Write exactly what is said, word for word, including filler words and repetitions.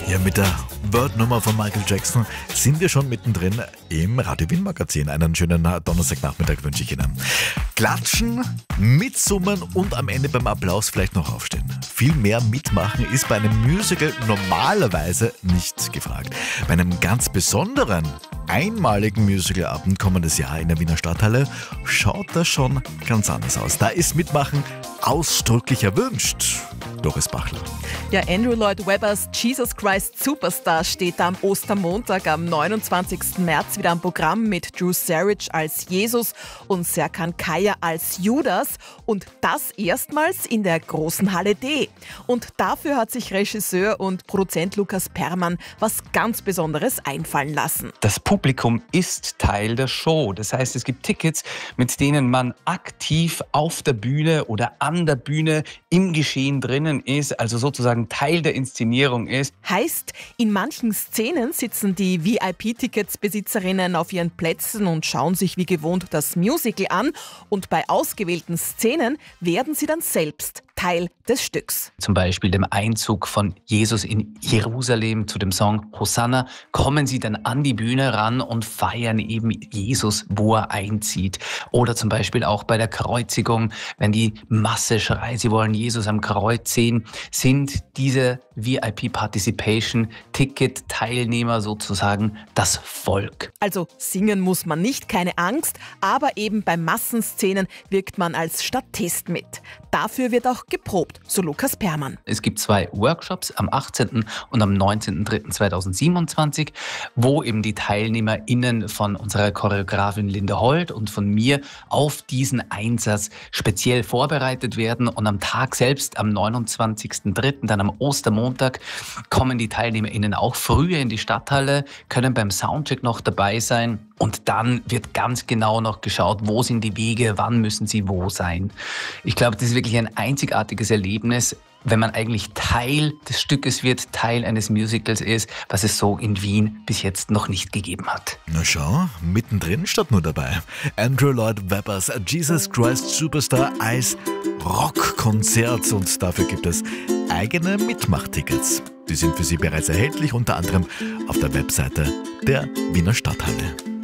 Ja, mit der World-Nummer von Michael Jackson sind wir schon mittendrin im Radio Wien Magazin. Einen schönen Donnerstagnachmittag wünsche ich Ihnen. Klatschen, mitsummen und am Ende beim Applaus vielleicht noch aufstehen. Viel mehr mitmachen ist bei einem Musical normalerweise nicht gefragt. Bei einem ganz besonderen, einmaligen Musicalabend kommendes Jahr in der Wiener Stadthalle schaut das schon ganz anders aus. Da ist Mitmachen ausdrücklich erwünscht. Doris Bachler. Ja, Andrew Lloyd Webbers Jesus Christ Superstar steht am Ostermontag am neunundzwanzigsten März wieder am Programm mit Drew Sarich als Jesus und Serkan Kaya als Judas und das erstmals in der großen Halle D. Und dafür hat sich Regisseur und Produzent Lukas Perman was ganz Besonderes einfallen lassen. Das Publikum ist Teil der Show. Das heißt, es gibt Tickets, mit denen man aktiv auf der Bühne oder an der Bühne im Geschehen drinnen ist, also sozusagen Teil der Inszenierung ist. Heißt, in manchen Szenen sitzen die V I P-Tickets-Besitzerinnen auf ihren Plätzen und schauen sich wie gewohnt das Musical an und bei ausgewählten Szenen werden sie dann selbst Teil des Stücks. Zum Beispiel dem Einzug von Jesus in Jerusalem zu dem Song Hosanna kommen sie dann an die Bühne ran und feiern eben Jesus, wo er einzieht. Oder zum Beispiel auch bei der Kreuzigung, wenn die Masse schreit, sie wollen Jesus am Kreuz sehen, sind diese V I P-Participation-Ticket-Teilnehmer sozusagen das Volk. Also singen muss man nicht, keine Angst, aber eben bei Massenszenen wirkt man als Statist mit. Dafür wird auch geprobt, so Lukas Perman. Es gibt zwei Workshops am achtzehnten und am neunzehnten dritten zweitausendsiebenundzwanzig, wo eben die TeilnehmerInnen von unserer Choreografin Linde Holt und von mir auf diesen Einsatz speziell vorbereitet werden. Und am Tag selbst, am neunundzwanzigsten dritten, dann am Ostermontag, kommen die TeilnehmerInnen auch früher in die Stadthalle, können beim Soundcheck noch dabei sein. Und dann wird ganz genau noch geschaut, wo sind die Wege, wann müssen sie wo sein. Ich glaube, das ist wirklich ein einzigartiges Erlebnis, wenn man eigentlich Teil des Stückes wird, Teil eines Musicals ist, was es so in Wien bis jetzt noch nicht gegeben hat. Na schau, mittendrin statt nur dabei. Andrew Lloyd Webbers Jesus Christ Superstar als Rockkonzert und dafür gibt es eigene Mitmachtickets. Die sind für Sie bereits erhältlich, unter anderem auf der Webseite der Wiener Stadthalle.